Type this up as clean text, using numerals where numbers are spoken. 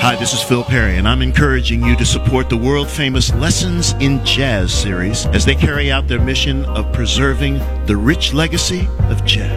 Hi, this is Phil Perry, and I'm encouraging you to support the world-famous Lessons in Jazz series as they carry out their mission of preserving the rich legacy of jazz.